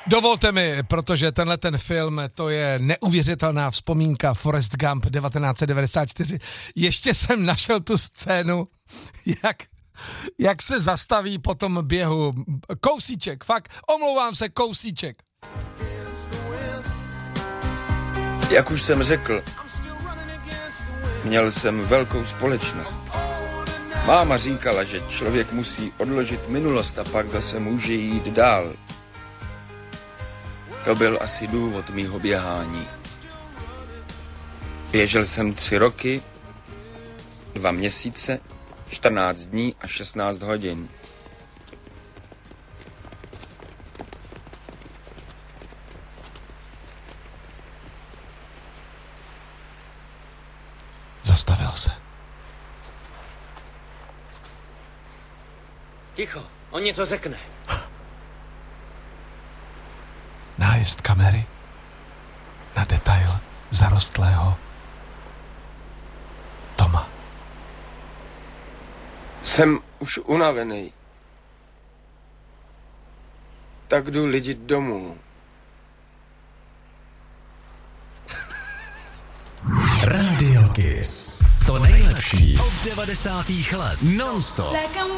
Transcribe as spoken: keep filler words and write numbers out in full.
Dovolte mi, protože tenhle ten film, to je neuvěřitelná vzpomínka Forrest Gump devatenáct set devadesát čtyři. Ještě jsem našel tu scénu, jak, jak se zastaví po tom běhu. Kousíček, fakt, omlouvám se, kousíček. Jak už jsem řekl, měl jsem velkou společnost. Máma říkala, že člověk musí odložit minulost a pak zase může jít dál. To byl asi důvod mýho běhání. Běžel jsem tři roky, dva měsíce, čtrnáct dní a šestnáct hodin. Zastavil se. Ticho, on něco řekne. Nájezd kamery na detail zarostlého Toma. Jsem už unavený. Tak jdu lidi domů. Radio Kiss. To nejlepší od devadesátých let. Non-stop.